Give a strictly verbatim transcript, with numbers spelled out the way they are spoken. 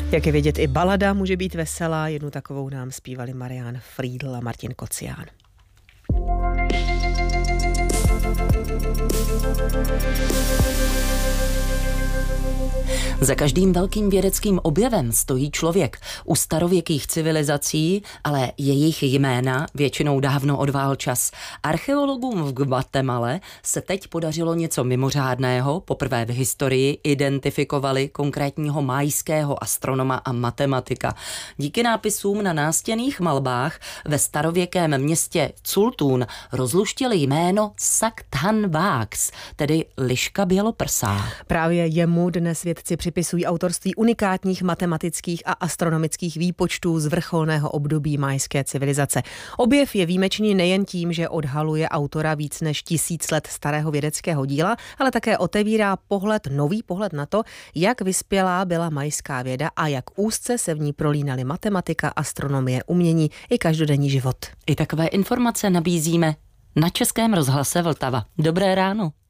Jak je vědět, i balada může být veselá. Jednu takovou nám zpívali Marián Friedl a Martin Kocián. Za každým velkým vědeckým objevem stojí člověk. U starověkých civilizací ale jejich jména většinou dávno odvál čas. Archeologům v Guatemale se teď podařilo něco mimořádného. Poprvé v historii identifikovali konkrétního májského astronoma a matematika. Díky nápisům na nástěnných malbách ve starověkém městě Cultún rozluštili jméno Sacthan Vax, tedy liška běloprsá. Právě jemu dnes vědci připisují autorství unikátních matematických a astronomických výpočtů z vrcholného období majské civilizace. Objev je výjimečný nejen tím, že odhaluje autora víc než tisíc let starého vědeckého díla, ale také otevírá pohled, nový pohled na to, jak vyspělá byla majská věda a jak úzce se v ní prolínaly matematika, astronomie, umění i každodenní život. I takové informace nabízíme na Českém rozhlase Vltava. Dobré ráno.